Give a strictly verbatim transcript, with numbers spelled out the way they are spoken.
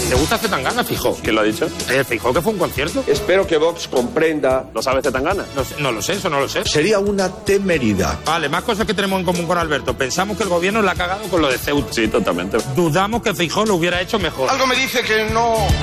¿Te gusta Zetangana, Feijóo? ¿Quién lo ha dicho? Eh, Feijóo, que fue un concierto. Espero que Vox comprenda. ¿Lo sabe Zetangana? No, sé, no lo sé, eso no lo sé. Sería una temeridad. Vale, más cosas que tenemos en común con Alberto. Pensamos que el gobierno la ha cagado con lo de Ceuta. Sí, totalmente. Dudamos que Feijóo lo hubiera hecho mejor. Algo me dice que no...